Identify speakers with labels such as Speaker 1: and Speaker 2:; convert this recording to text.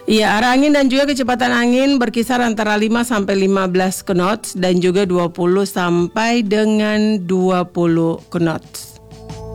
Speaker 1: Iya, arah angin dan juga kecepatan angin berkisar antara 5 sampai 15 knots dan juga 20 sampai dengan 20 knots.